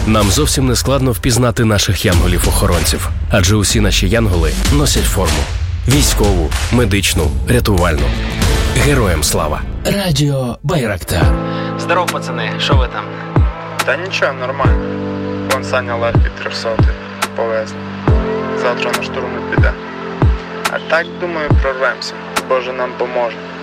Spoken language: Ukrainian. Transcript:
Нам зовсім не складно впізнати наших янголів-охоронців, адже усі наші янголи носять форму. Військову, медичну, рятувальну. Героям слава. Радіо Байрактар. Здоров, пацани, що ви там? Та нічого, нормально. Вон Саня Ларки 300-й повезли. Завтра на штурм не піде. А так, думаю, прорвемося. Боже нам поможе.